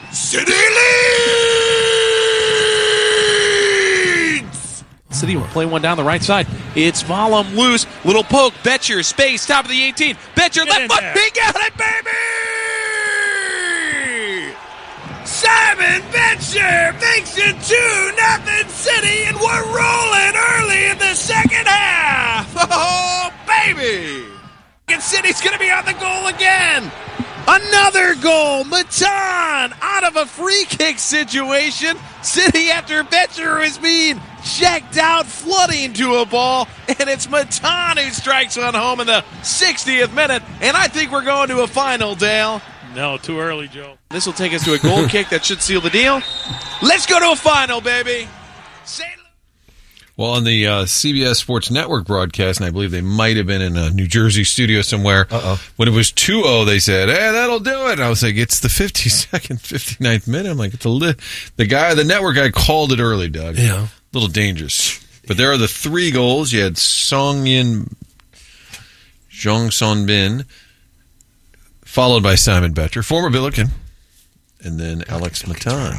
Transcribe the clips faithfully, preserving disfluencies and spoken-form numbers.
City leads! City will play one down the right side. It's Vollum loose. Little poke. Betcher. Space. Top of the eighteen. Betcher. Left foot. He got it, baby! Simon Betcher makes it two nothing City, and we're rolling early in the second half. Oh, baby! And City's going to be on the goal again. Another goal. Matan out of a free kick situation. City after Betcher is being checked out, flooding to a ball, and it's Matan who strikes on home in the sixtieth minute. And I think we're going to a final, Dale. No, too early, Joe. This will take us to a goal kick that should seal the deal. Let's go to a final, baby. Saint Well, on the uh, C B S Sports Network broadcast, and I believe they might have been in a New Jersey studio somewhere, Uh-oh. when it was two oh, they said, hey, that'll do it. And I was like, it's the fifty-second, fifty-ninth minute. I'm like, it's a li-. The guy, the network guy called it early, Doug. Yeah. A little dangerous. But there are the three goals. You had Song Yin, Jong Son Bin, followed by Simon Betcher, former Billiken, and then Alex Matan.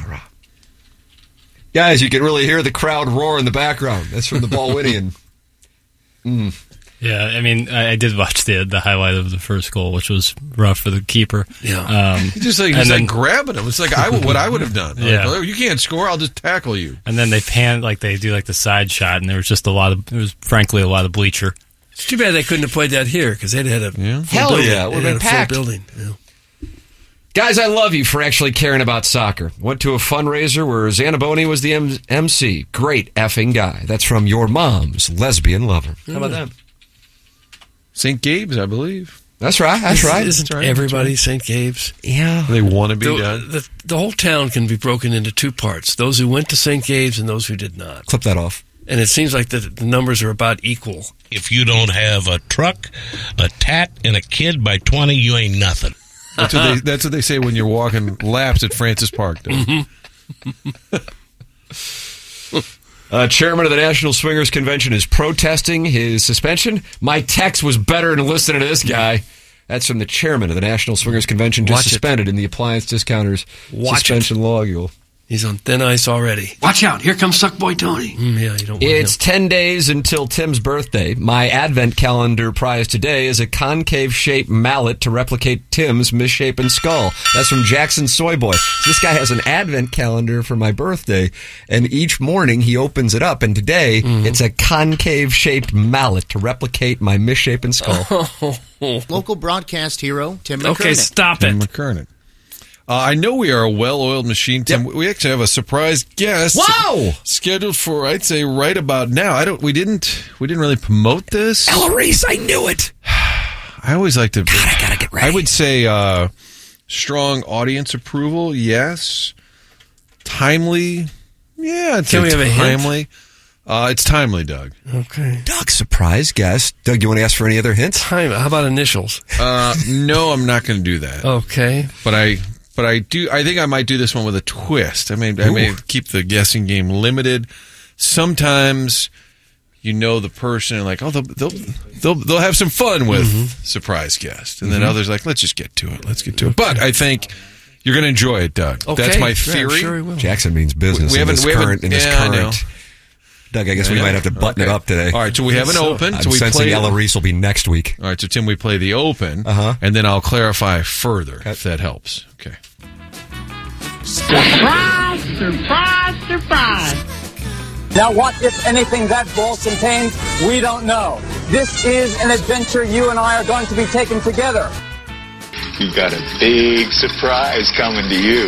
Guys, you can really hear the crowd roar in the background. That's from the Ballwinian. Mm. Yeah, I mean, I, I did watch the the highlight of the first goal, which was rough for the keeper. Yeah, um, He just like, he's like grabbing him. It's like I, what I would have done. Like, Yeah. oh, you can't score. I'll just tackle you. And then they pan, like they do like the side shot, and there was just a lot of, there was frankly a lot of bleacher. It's too bad they couldn't have played that here because they'd had a Yeah. full Hell building. yeah, it would've They'd been had a full packed. building. Yeah. Guys, I love you for actually caring about soccer. Went to a fundraiser where Zanaboni was the M- MC. Great effing guy. That's from your mom's lesbian lover. How about that? Saint Gabe's, I believe. That's right. That's right. Isn't That's right. everybody Saint Gabe's? Yeah. They want to be The, done. the, the whole town can be broken into two parts: those who went to Saint Gabe's and those who did not. Clip that off. And it seems like the, the numbers are about equal. If you don't have a truck, a tat, and a kid by twenty, you ain't nothing. That's what, they, that's what they say when you're walking laps at Francis Park. Dude. Uh, chairman of the National Swingers Convention is protesting his suspension. My text was better than listening to this guy. That's from the chairman of the National Swingers Convention, just Watch it. suspended in the appliance discounters Watch suspension log. You'll He's on thin ice already. Watch out. Here comes Suckboy Tony. Mm, yeah, you don't want It's him. ten days until Tim's birthday. My advent calendar prize today is a concave-shaped mallet to replicate Tim's misshapen skull. That's from Jackson Soyboy. So this guy has an advent calendar for my birthday, and each morning he opens it up, and today Mm-hmm. it's a concave-shaped mallet to replicate my misshapen skull. Local broadcast hero, Tim McKernan. Okay, stop Tim it. McKernan. Uh, I know we are a well-oiled machine, Tim. We actually have a surprise guest. Wow! Scheduled for, I'd say, right about now. I don't. We didn't. We didn't really promote this. Ella Reese, I knew it. I always like to. God, I gotta get ready. I would say uh, strong audience approval. Yes. Timely. Yeah. I'd say Can we have a hint? timely. Uh, it's timely, Doug. Okay. Doug, surprise guest. Doug, you want to ask for any other hints? Time. How about initials? Uh, no, I'm not going to do that. Okay. But I, but I do. I think I might do this one with a twist. I may, I may keep the guessing game limited. Sometimes, you know, the person and like, oh, they'll they'll they'll, they'll have some fun with Mm-hmm. surprise guest, and then others like, let's just get to it. Let's get to it. But I think you're going to enjoy it, Doug. Okay. That's my Yeah, I'm theory. sure he will. Jackson means business We- we in haven't- this we haven't- current. In this yeah, I know. current. Doug, I guess we Yeah. might have to button Okay. it up today. All right, so we have an open. I'm so we sensing play. Ella Reese will be next week. All right, so Tim, we play the open, Uh-huh. and then I'll clarify further if that helps. Okay. Surprise, surprise, surprise. Now, what, if anything, that ball contains, we don't know. This is an adventure you and I are going to be taking together. You got a big surprise coming to you.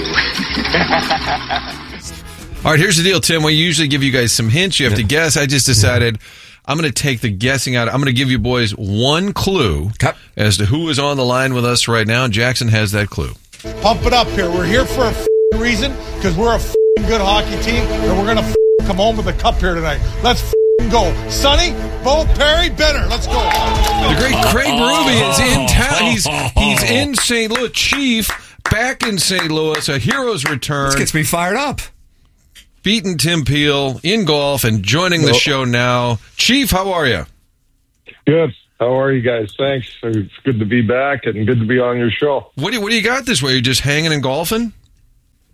All right, here's the deal, Tim. We usually give you guys some hints. You have to guess. I just decided I'm going to take the guessing out. I'm going to give you boys one clue Okay. as to who is on the line with us right now. Jackson has that clue. Pump it up here. We're here for a f***ing reason because we're a f***ing good hockey team, and we're going to f***ing come home with a cup here tonight. Let's f***ing go. Sonny, Bo, Perry, Benner. Let's go. The great Craig Ruby is in town. He's, he's in Saint Louis. Chief, back in Saint Louis. A hero's return. This gets me fired up. Beating Tim Peel in golf and joining the show now. Chief, how are you? Good. How are you guys? Thanks. It's good to be back and good to be on your show. What do you, what do you got this way? You're just hanging and golfing?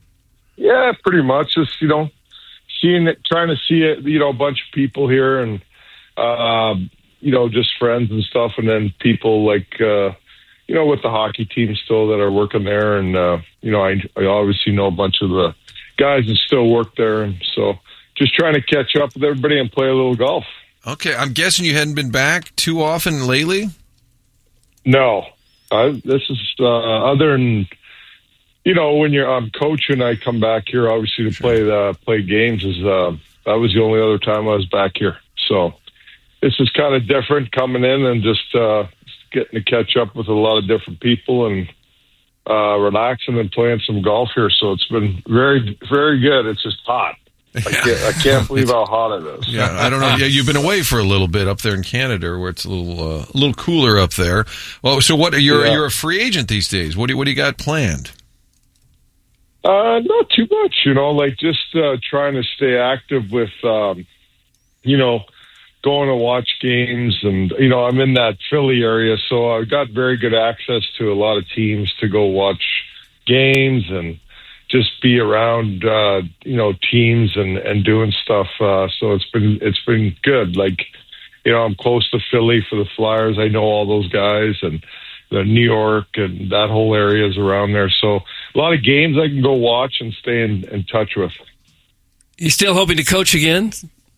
Yeah, pretty much. Just, you know, seeing it, trying to see it, you know, a bunch of people here and, uh, you know, just friends and stuff. And then people like, uh, you know, with the hockey team still that are working there. And, uh, you know, I, I obviously know a bunch of the guys that still work there. And so just trying to catch up with everybody and play a little golf. Okay. I'm guessing you hadn't been back too often lately? No. I, this is, uh, other than, you know, when you're I'm coaching, I come back here obviously to play the play games. Is uh, that was the only other time I was back here. So this is kind of different coming in and just uh, getting to catch up with a lot of different people and uh, relaxing and playing some golf here. So it's been very, very good. It's just hot. I can't, I can't believe how hot it is. Yeah, I don't know. Yeah, you've been away for a little bit up there in Canada, where it's a little uh, a little cooler up there. Well, so what? You're Yeah. you're a free agent these days. What do you, what do you got planned? Uh, not too much, you know, like just uh, trying to stay active with, um, you know, going to watch games. And, you know, I'm in that Philly area, so I've got very good access to a lot of teams to go watch games and just be around, uh, you know, teams and, and doing stuff. Uh, so it's been, it's been good. Like, you know, I'm close to Philly for the Flyers. I know all those guys and the New York and that whole area is around there. So a lot of games I can go watch and stay in, in touch with. You still hoping to coach again?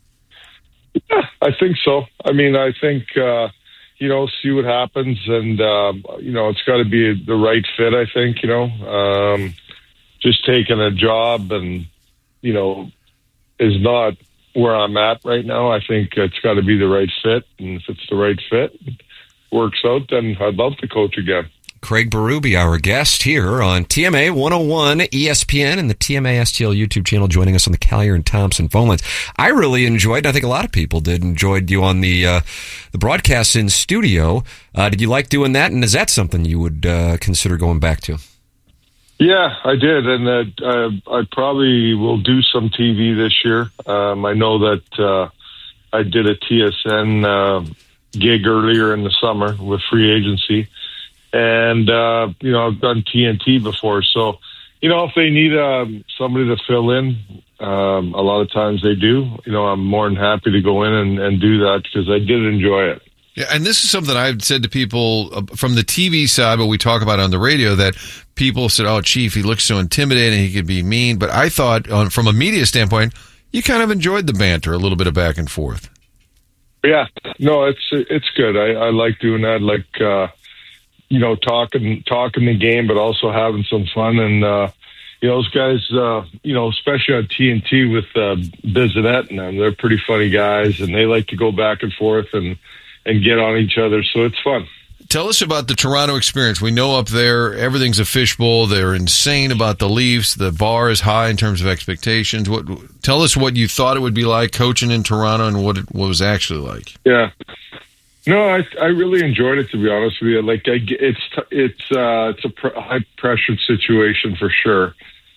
Yeah, I think so. I mean, I think, uh, you know, see what happens. And, um, you know, it's got to be the right fit, I think, you know. Um, just taking a job and, you know, is not where I'm at right now. I think it's got to be the right fit. And if it's the right fit, works out, then I'd love to coach again. Craig Berube, our guest here on T M A one oh one E S P N and the T M A S T L YouTube channel, joining us on the Callier and Thompson phone lines. I really enjoyed, and I think a lot of people did, enjoyed you on the uh, the broadcast in studio. Uh, did you like doing that, and is that something you would uh, consider going back to? Yeah, I did, and uh, uh, I probably will do some T V this year. Um, I know that uh, I did a T S N uh, gig earlier in the summer with free agency. And, uh, you know, I've done T N T before. So, you know, if they need um, somebody to fill in, um, a lot of times they do. You know, I'm more than happy to go in and, and do that because I did enjoy it. Yeah, and this is something I've said to people uh, from the T V side, but we talk about on the radio, that people said, oh, Chief, he looks so intimidating, he could be mean. But I thought, on, from a media standpoint, you kind of enjoyed the banter, a little bit of back and forth. Yeah, no, it's it's good. I, I like doing that, like, uh, you know, talking talking the game, but also having some fun. And, uh, you know, those guys, uh, you know, especially on T N T with uh, Bissonnette and them, they're pretty funny guys, and they like to go back and forth and, and get on each other, so it's fun. Tell us about the Toronto experience. We know up there everything's a fishbowl. They're insane about the Leafs. The bar is high in terms of expectations. What? Tell us what you thought it would be like coaching in Toronto and what it what was actually like. Yeah. No, I I really enjoyed it, to be honest with you. Like, I, it's it's uh, it's a pr- high pressured situation for sure,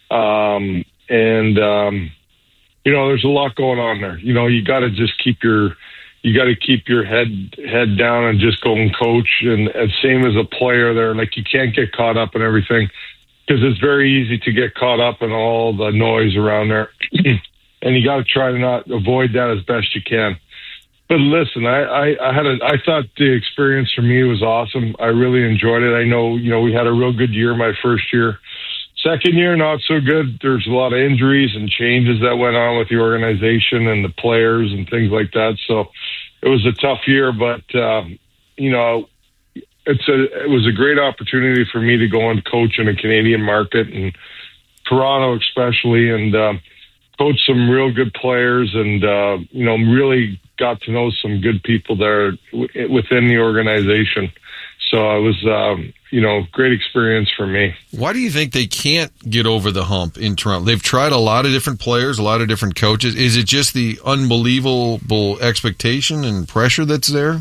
um, and um, you know, there's a lot going on there. You know, you got to just keep your you got to keep your head head down and just go and coach. And, and same as a player, there, like, you can't get caught up in everything because it's very easy to get caught up in all the noise around there, and you got to try to not avoid that as best you can. But listen, I, I, I had a, I thought the experience for me was awesome. I really enjoyed it. I know, you know, we had a real good year my first year. Second year, not so good. There's a lot of injuries and changes that went on with the organization and the players and things like that. So it was a tough year, but, um, you know, it's a, it was a great opportunity for me to go and coach in a Canadian market, and Toronto especially, and, um, coach some real good players, and, uh, you know, really got to know some good people there w- within the organization. So it was, um, you know, great experience for me. Why do you think they can't get over the hump in Toronto? They've tried a lot of different players, a lot of different coaches. Is it just the unbelievable expectation and pressure that's there?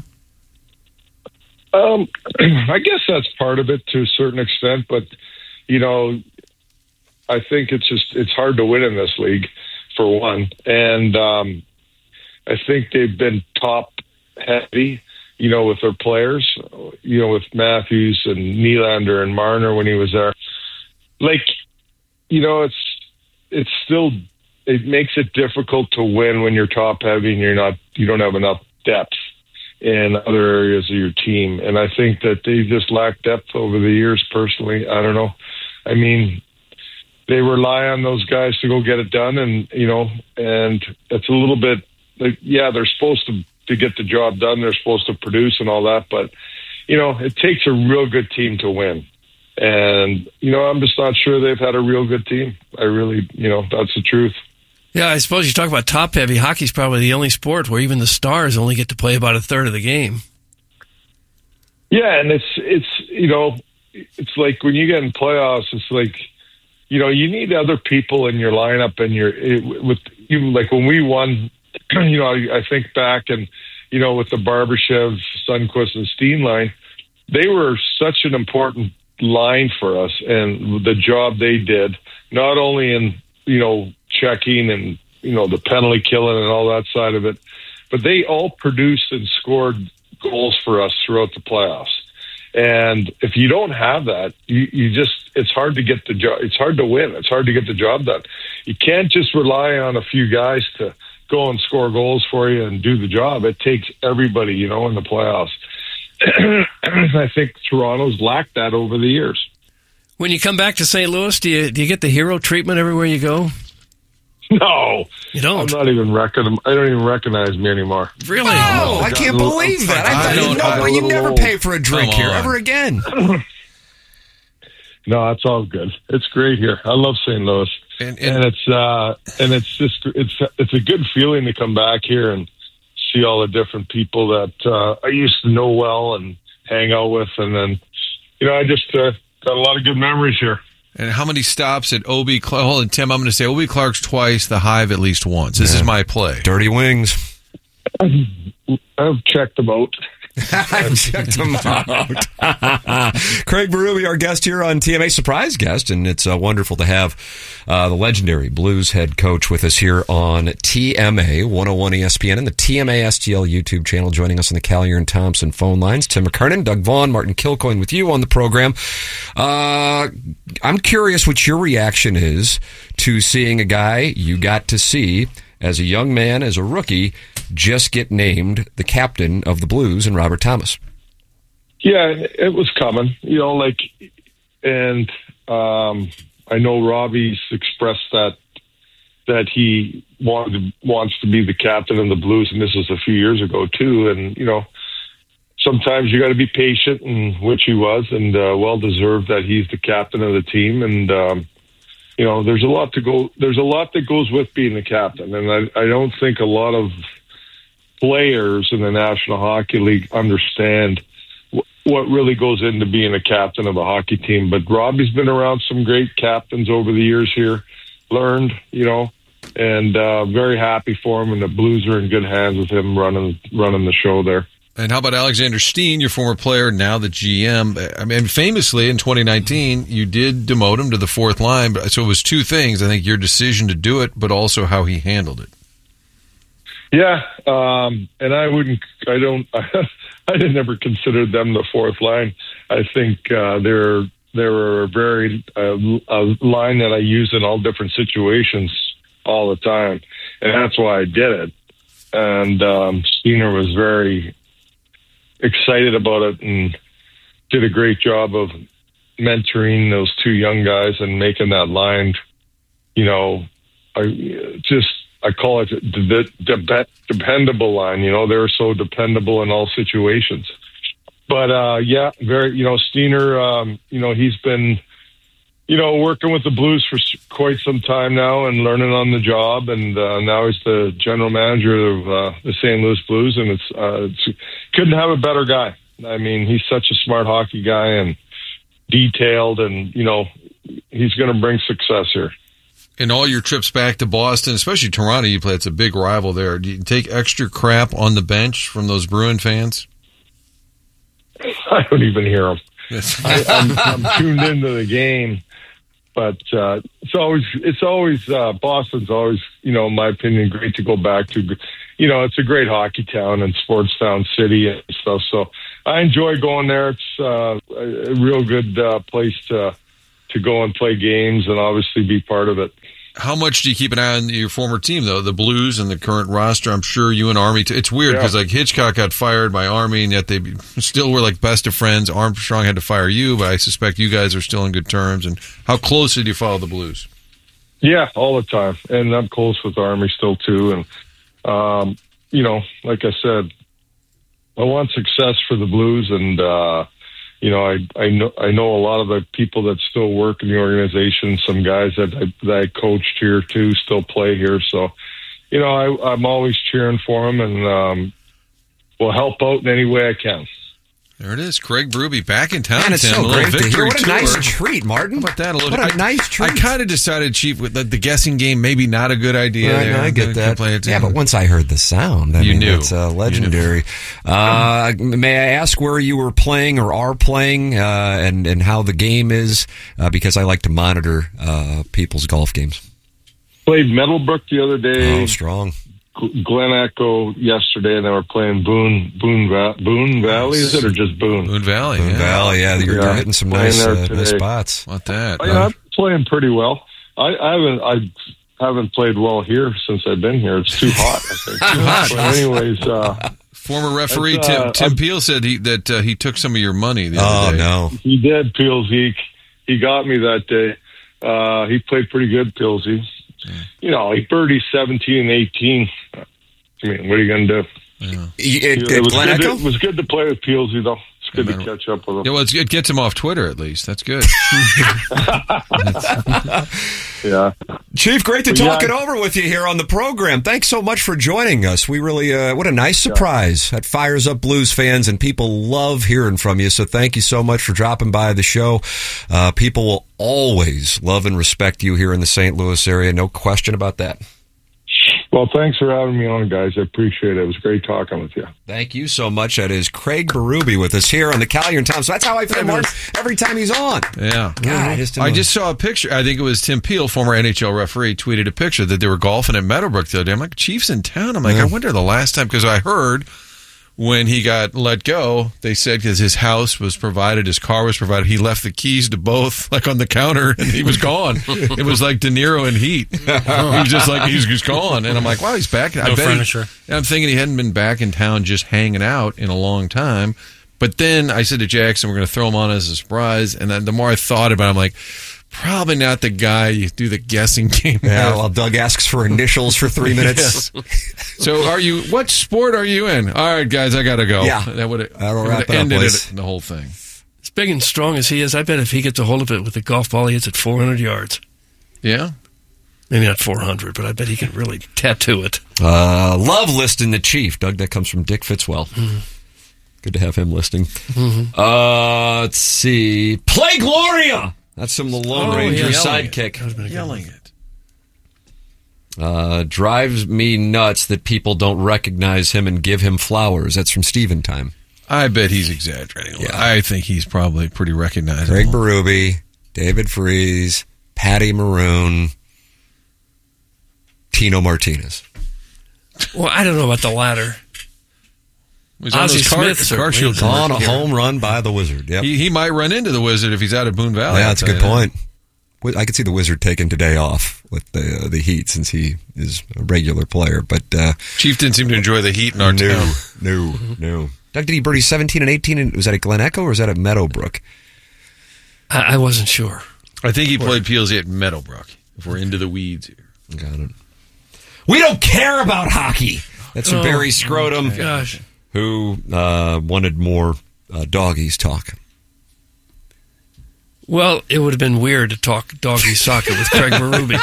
Um, I guess that's part of it to a certain extent, but, you know, I think it's just, it's hard to win in this league, for one. And um, I think they've been top heavy, you know, with their players, you know, with Matthews and Nylander and Marner when he was there. Like, you know, it's, it's still it makes it difficult to win when you're top heavy and you're not you don't have enough depth in other areas of your team. And I think that they just lack depth over the years. Personally, I don't know. I mean, they rely on those guys to go get it done, and you know, and it's a little bit like, yeah, they're supposed to to get the job done. They're supposed to produce and all that, but you know, it takes a real good team to win. And, you know, I'm just not sure they've had a real good team. I really, you know, that's the truth. Yeah, I suppose you talk about top-heavy. Hockey's probably the only sport where even the stars only get to play about a third of the game. Yeah, and it's, it's you know, it's like when you get in playoffs, it's like, you know, you need other people in your lineup and your, it, with even like when we won, you know, I, I think back and, you know, with the Barbashev, Sundqvist, and Steen line, they were such an important line for us, and the job they did, not only in, you know, checking and, you know, the penalty killing and all that side of it, but they all produced and scored goals for us throughout the playoffs. And if you don't have that, you, you just, it's hard to get the job. It's hard to win. It's hard to get the job done. You can't just rely on a few guys to go and score goals for you and do the job. It takes everybody, you know, in the playoffs. I think Toronto's lacked that over the years. When you come back to Saint Louis, do you do you get the hero treatment everywhere you go? No, you don't. I'm not even reckon. I don't even recognize me anymore. Really? Oh, I can't believe that. I, I didn't know. You never old. pay for a drink here ever again. No, it's all good. It's great here. I love Saint Louis, and, and, and it's uh, and it's just it's it's a good feeling to come back here and see all the different people that uh, I used to know well and hang out with, and then you know I just uh, got a lot of good memories here. And how many stops at O B Clark? Hold on, Tim. I'm going to say O B Clark's twice, the Hive at least once. This yeah. is my play. Dirty Wings. I've checked them out. I've checked them out. Craig Berube, our guest here on T M A, surprise guest, and it's uh, wonderful to have uh, the legendary Blues head coach with us here on T M A one oh one E S P N and the T M A S T L YouTube channel, joining us on the Callier and Thompson phone lines. Tim McKernan, Doug Vaughn, Martin Kilcoyne with you on the program. Uh, I'm curious what your reaction is to seeing a guy you got to see as a young man, as a rookie, just get named the captain of the Blues and Robert Thomas. Yeah, it was coming, you know, like, and um, I know Robbie's expressed that that he wanted wants to be the captain of the Blues, and this was a few years ago too. And you know, sometimes you got to be patient, and which he was, and uh, well deserved that he's the captain of the team. And um, you know, there's a lot to go. There's a lot that goes with being the captain, and I, I don't think a lot of players in the National Hockey League understand w- what really goes into being a captain of a hockey team. But Robbie's been around some great captains over the years here, learned, you know, and uh, very happy for him. And the Blues are in good hands with him running running the show there. And how about Alexander Steen, your former player, now the G M? I mean, famously in twenty nineteen, you did demote him to the fourth line. But so it was two things. I think your decision to do it, but also how he handled it. Yeah, um, and I wouldn't. I don't. I didn't ever consider them the fourth line. I think uh, they're they're a very uh, a line that I use in all different situations all the time, and that's why I did it. And um, Steiner was very excited about it and did a great job of mentoring those two young guys and making that line, you know, I just, I call it the, the, the dependable line. You know, they're so dependable in all situations. But, uh, yeah, very, you know, Steiner, um, you know, he's been, you know, working with the Blues for quite some time now and learning on the job. And uh, now he's the general manager of uh, the Saint Louis Blues. And it's, uh, it's couldn't have a better guy. I mean, he's such a smart hockey guy and detailed. And, you know, he's going to bring success here. In all your trips back to Boston, especially Toronto, you play, it's a big rival there. Do you take extra crap on the bench from those Bruin fans? I don't even hear them. I, I'm, I'm tuned into the game. But uh, it's always, it's always uh, Boston's always, you know, in my opinion, great to go back to. You know, it's a great hockey town and sports town city and stuff. So I enjoy going there. It's uh, a real good uh, place to to go and play games and obviously be part of it. how much do you keep an eye on your former team, though? The Blues and the current roster, I'm sure you and Army, t- it's weird because, yeah. like, Hitchcock got fired by Army, and yet they still were, like, best of friends. Armstrong had to fire you, but I suspect you guys are still in good terms. And how closely do you follow the Blues? Yeah, all the time. And I'm close with Army still, too. And, um, you know, like I said, I want success for the Blues, and, uh, you know, I, I know I know a lot of the people that still work in the organization. Some guys that I, that I coached here too still play here. So, you know, I, I'm always cheering for them, and um, will help out in any way I can. There it is, Craig Berube back in town. Man, it's Tim. so a great to hear. What a tour. nice treat, Martin. How about that? A little, what a I, nice treat. I kind of decided, Chief, with the, the guessing game, maybe not a good idea. Right, there. I get that. Play it yeah, but once I heard the sound, I you mean, knew. it's uh, legendary. Uh, may I ask where you were playing or are playing, uh, and and how the game is? Uh, because I like to monitor uh, people's golf games. Played Meadowbrook the other day. Oh, strong. Glen Echo yesterday, and they were playing Boone Boone Va- Boone Valley. Is it or just Boone? Boone Valley. Boone yeah. Valley. Yeah, you're, yeah. you're hitting some nice, uh, nice spots. What that? Oh, yeah, I'm playing pretty well. I, I haven't I haven't played well here since I've been here. It's too hot. I think. Too hot. But anyways, uh, former referee Tim uh, Tim I'm, Peel said he, that uh, he took some of your money. The oh other day. no, he did. Pilsy, he got me that day. Uh, he played pretty good, Pilsy. Yeah. You know, he birdied seventeen and eighteen. I mean, what are you going to do? Yeah. It, it, it, was Glen good Echo? to, it was good to play with Peelsy, though. It's good yeah, to catch up with him. Yeah, well, it's, it gets him off Twitter, at least. That's good. yeah. Chief, great to But talk yeah, it over with you here on the program. Thanks so much for joining us. We really, uh, what a nice surprise. That fires up Blues fans, and people love hearing from you. So thank you so much for dropping by the show. Uh, people will always love and respect you here in the Saint Louis area. No question about that. Well, thanks for having me on, guys. I appreciate it. It was great talking with you. Thank you so much. That is Craig Berube with us here on the Callier in Town. So that's how I feel Martin, every time he's on. Yeah. God, I just, I just saw a picture. I think it was Tim Peel, former N H L referee, tweeted a picture that they were golfing at Meadowbrook the other day. I'm like, Chief's in town. I'm like, yeah. I wonder the last time, because I heard when he got let go, they said because his house was provided, his car was provided, he left the keys to both, like on the counter, and he was gone. It was like De Niro in Heat. He was just like, he's just gone. And I'm like, wow, he's back. No I bet furniture. He, I'm thinking he hadn't been back in town just hanging out in a long time. But then I said to Jackson, we're going to throw him on as a surprise. And then the more I thought about it, I'm like, probably not the guy you do the guessing game with. Yeah, well, Doug asks for initials for three minutes. Yes. So are you, what sport are you in? All right, guys, I got to go. Yeah. That would have ended it, the whole thing. As big and strong as he is, I bet if he gets a hold of it with the golf ball, he hits it four hundred yards. Yeah? Maybe not four hundred, but I bet he can really tattoo it. Uh, love listing the Chief. Doug, that comes from Dick Fitzwell. Mm-hmm. Good to have him listing. Mm-hmm. Uh, let's see. Play Gloria! That's from the Lone oh, Ranger yeah. sidekick. Yelling it. Uh, drives me nuts that people don't recognize him and give him flowers. That's from Steven Time. I bet he's exaggerating. Yeah. I think he's probably pretty recognizable. Craig Berube, David Freese, Patty Maroon, Tino Martinez. Well, I don't know about the latter. Ozzie Smith car, car on a home run by the Wizard. Yep. He, he might run into the Wizard if he's out of Boone Valley. Yeah, that's a good point. I could see the Wizard taking today off with the uh, the Heat since he is a regular player. But uh, Chief didn't seem to enjoy the Heat in our no, town. No, no. Doug, did he birdie seventeen and eighteen? And was that at Glen Echo or was that at Meadowbrook? I, I wasn't sure. I think he played P L Z at Meadowbrook. If we're into the weeds here, got it. We don't care about hockey. That's from oh, Barry Scrotum, gosh. who uh, wanted more uh, doggies talk. Well, it would have been weird to talk doggy soccer with Craig Berube.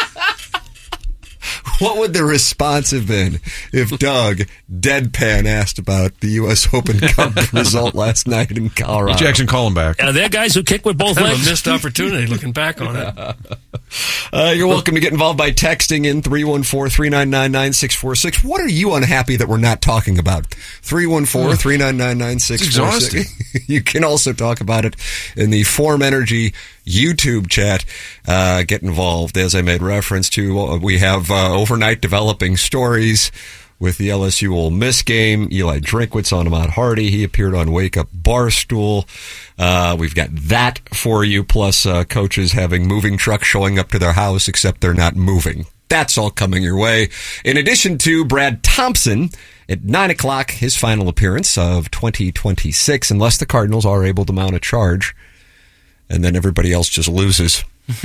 What would the response have been if Doug deadpan asked about the U S Open Cup result last night in Colorado? Jackson, call him back. Are there guys who kick with both kind legs? Of a missed opportunity looking back on it. Uh, you're welcome to get involved by texting in three one four, three nine nine, nine six four six. What are you unhappy that we're not talking about? three one four, three nine nine, nine six four six. You can also talk about it in the Form Energy YouTube chat. Uh, get involved. As I made reference to, uh, we have uh, overnight developing stories. with the L S U Ole Miss game. Eli Drinkwitz on Ahmad Hardy. He appeared on Wake Up Barstool. Uh, we've got that for you, plus uh, coaches having moving trucks showing up to their house, except they're not moving. That's all coming your way. In addition to Brad Thompson at nine o'clock, his final appearance of twenty twenty-six, unless the Cardinals are able to mount a charge, and then everybody else just loses.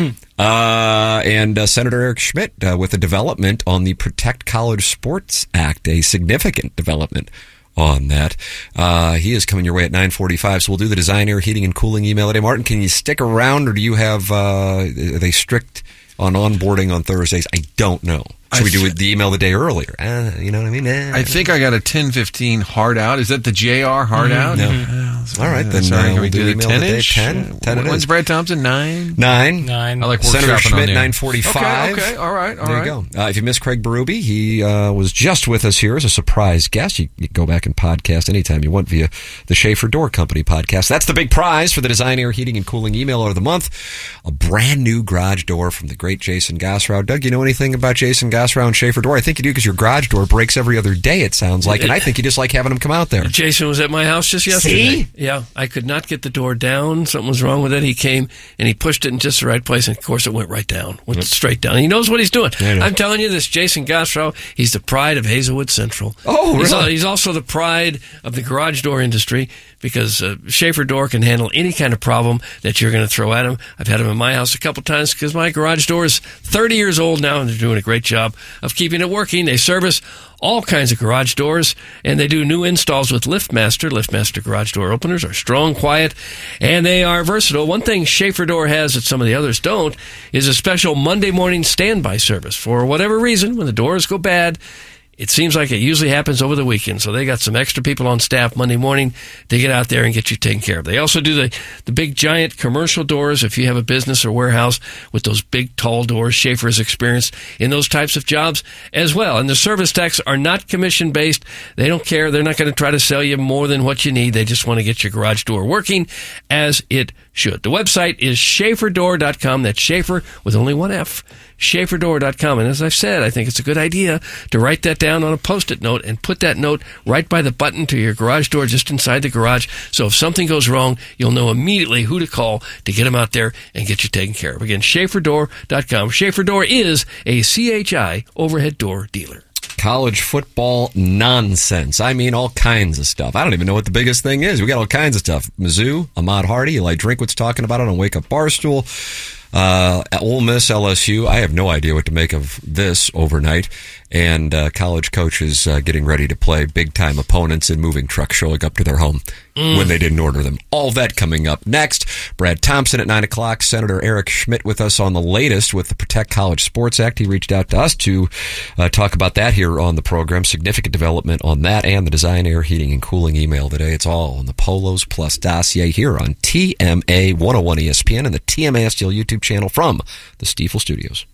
uh, and uh, Senator Eric Schmidt uh, with a development on the Protect College Sports Act, a significant development on that. Uh, he is coming your way at nine forty-five, so we'll do the design, air, heating, and cooling email today. Martin, can you stick around, or do you have, uh, are they strict on onboarding on Thursdays? I don't know. Should I we do the email the day earlier? Uh, you know what I mean? Uh, I think I got a ten fifteen hard out. Is that the J R hard mm, out? No. Uh, All right, then sorry, uh, can we we'll do, do the ten-ish? ten? ten? ten When's Brad Thompson? nine? nine. nine. I like Senator workshopping Schmidt, on there. nine forty-five. Okay, okay, all right, all there right. you go. Uh, if you missed Craig Berube, he uh, was just with us here as a surprise guest. You, you can go back and podcast anytime you want via the Schaefer Door Company podcast. That's the big prize for the Design, Air, Heating, and Cooling Emailer of the Month. A brand new garage door from the great Jason Gosrow. Doug, you know anything about Jason Gosrow and Schaefer Door? I think you do, because your garage door breaks every other day, it sounds like, and I think you just like having them come out there. Jason was at my house just yesterday. See? Yeah, I could not get the door down. Something was wrong with it. He came and he pushed it in just the right place, and of course it went right down, went yep. straight down. He knows what he's doing. I'm telling you, this Jason Gosrow, he's the pride of Hazelwood Central. Oh, really? He's, al- he's also the pride of the garage door industry, because uh, Schaefer Door can handle any kind of problem that you're going to throw at him. I've had him in my house a couple times because my garage door is thirty years old now, and they're doing a great job of keeping it working. They service all kinds of garage doors, and they do new installs with LiftMaster. LiftMaster garage door openers are strong, quiet, and they are versatile. One thing Schaefer Door has that some of the others don't is a special Monday morning standby service. For whatever reason, when the doors go bad, it seems like it usually happens over the weekend, so they got some extra people on staff Monday morning to get out there and get you taken care of. They also do the, the big, giant commercial doors. If you have a business or warehouse with those big, tall doors, Schaefer is experienced in those types of jobs as well. And the service techs are not commission-based. They don't care. They're not going to try to sell you more than what you need. They just want to get your garage door working as it should. The website is Schaefer Door dot com. That's Schaefer with only one F. Schaefer Door dot com. And as I've said, I think it's a good idea to write that down on a Post-it note and put that note right by the button to your garage door just inside the garage. So if something goes wrong, you'll know immediately who to call to get them out there and get you taken care of. Again, Schaefer Door dot com. Schaefer Door is a C H I overhead door dealer. College football nonsense. I mean, all kinds of stuff. I don't even know what the biggest thing is. We got all kinds of stuff. Mizzou, Ahmad Hardy, Eli Drinkwitz talking about it on Wake Up Barstool. Uh, Ole Miss, L S U. I have no idea what to make of this overnight. And uh, college coaches uh, getting ready to play big-time opponents in moving trucks showing up to their home mm. when they didn't order them. All that coming up next. Brad Thompson at nine o'clock. Senator Eric Schmidt with us on the latest with the Protect College Sports Act. He reached out to us to uh, talk about that here on the program. Significant development on that and the Design, Air, Heating, and Cooling email today. It's all on the Polos Plus dossier here on T M A one oh one E S P N and the T M A S T L YouTube channel from the Stiefel Studios.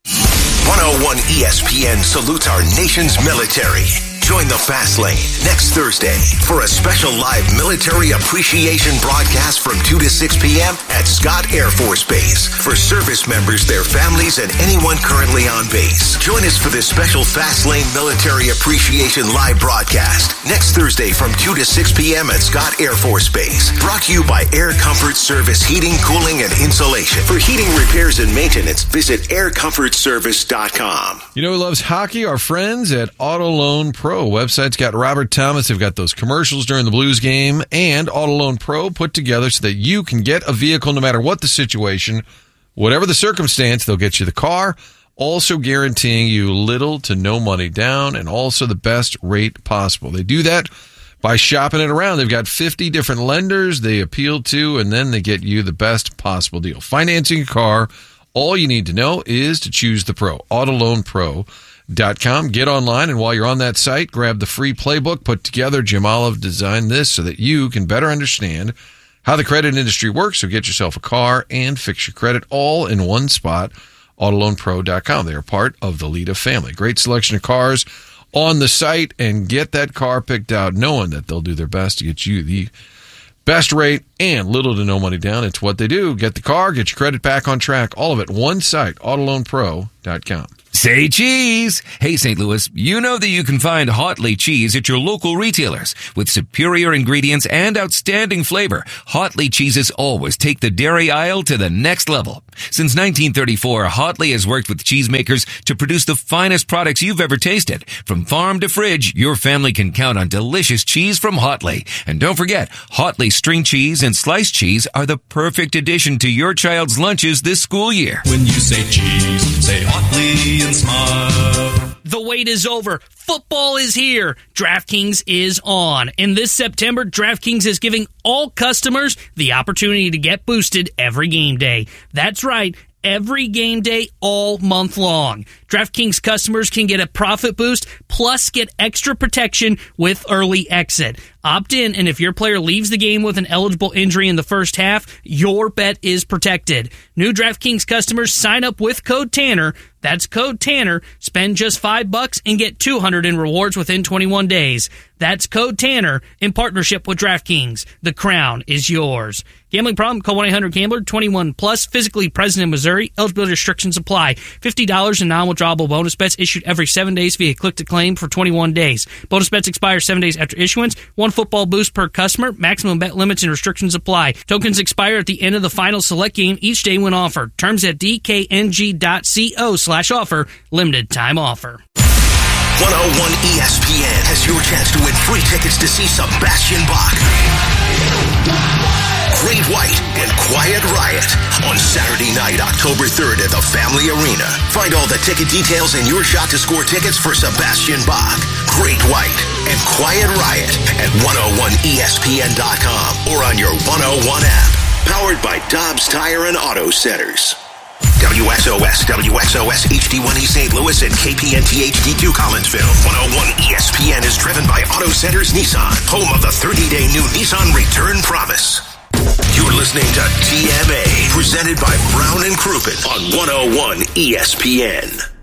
one oh one E S P N salutes our nation's military. Join the Fast Lane next Thursday for a special live military appreciation broadcast from two to six p.m. at Scott Air Force Base for service members, their families, and anyone currently on base. Join us for this special Fast Lane military appreciation live broadcast next Thursday from two to six p.m. at Scott Air Force Base. Brought to you by Air Comfort Service Heating, Cooling, and Insulation. For heating repairs and maintenance, visit air comfort service dot com. You know who loves hockey? Our friends at Auto Loan Pro. Website's got Robert Thomas. They've got those commercials during the Blues game, and Auto Loan Pro put together so that you can get a vehicle no matter what the situation, whatever the circumstance. They'll get you the car, also guaranteeing you little to no money down and also the best rate possible. They do that by shopping it around. They've got fifty different lenders they appeal to, and then they get you the best possible deal. Financing a car, all you need to know is to choose the pro, auto loan pro dot com. Get online, and while you're on that site, grab the free playbook put together. Jim Olive designed this so that you can better understand how the credit industry works. So get yourself a car and fix your credit all in one spot, auto loan pro dot com. They are part of the Lita family. Great selection of cars on the site, and get that car picked out knowing that they'll do their best to get you the best rate and little to no money down. It's what they do. Get the car, get your credit back on track, all of it, one site, auto loan pro dot com. Say cheese! Hey, Saint Louis, you know that you can find Hotley cheese at your local retailers. With superior ingredients and outstanding flavor, Hotley cheeses always take the dairy aisle to the next level. Since nineteen thirty-four, Hotley has worked with cheesemakers to produce the finest products you've ever tasted. From farm to fridge, your family can count on delicious cheese from Hotley. And don't forget, Hotley string cheese and sliced cheese are the perfect addition to your child's lunches this school year. When you say cheese, say Hotley and smile. The wait is over. Football is here. DraftKings is on. And this September, DraftKings is giving all customers the opportunity to get boosted every game day. That's right. Every game day all month long. DraftKings customers can get a profit boost plus get extra protection with early exit. Opt in, and if your player leaves the game with an eligible injury in the first half, your bet is protected. New DraftKings customers sign up with code Tanner. That's code Tanner. Spend just five bucks and get two hundred in rewards within twenty-one days. That's code Tanner in partnership with DraftKings. The crown is yours. Gambling problem? Call one eight hundred gambler. twenty-one plus. Physically present in Missouri. Eligibility restrictions apply. fifty dollars in non-withdrawable bonus bets issued every seven days via click to claim for twenty-one days. Bonus bets expire seven days after issuance. One football boost per customer. Maximum bet limits and restrictions apply. Tokens expire at the end of the final select game each day when offered. Terms at d k n g dot co slash offer. Limited time offer. one oh one E S P N has your chance to win free tickets to see Sebastian Bach, Great White, and Quiet Riot on Saturday night, October third at the Family Arena. Find all the ticket details and your shot to score tickets for Sebastian Bach, Great White, and Quiet Riot at one oh one E S P N dot com or on your one oh one app. Powered by Dobbs Tire and Auto Centers. W S O S, W X O S, H D one E Saint Louis, and K P N T H D two Collinsville. one oh one E S P N is driven by Auto Centers Nissan, home of the thirty-day new Nissan Return Promise. You're listening to T M A, presented by Brown and Crouppen on one oh one E S P N.